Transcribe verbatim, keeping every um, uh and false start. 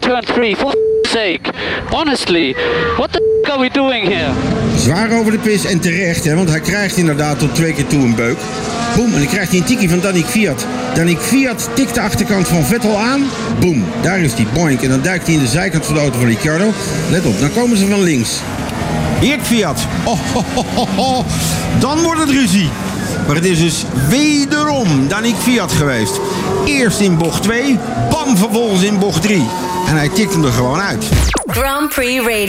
turn three, for f***'s sake. Honestly, what the f*** are we doing here? Zwaar over de pis en terecht, hè, want hij krijgt inderdaad tot twee keer toe een beuk. Boom, en dan krijgt hij een tikkie van Danique Kvyat. Danique Kvyat tikt de achterkant van Vettel aan. Boom, daar is die boink. En dan duikt hij in de zijkant van de auto van Ricciardo. Let op, dan komen ze van links. Hier Kvyat. Oh, ho, ho, ho, ho. Dan wordt het ruzie. Maar het is dus wederom Danique Kvyat geweest. Eerst in bocht twee, bam, vervolgens in bocht drie. En hij tikt hem er gewoon uit. Grand Prix Radio.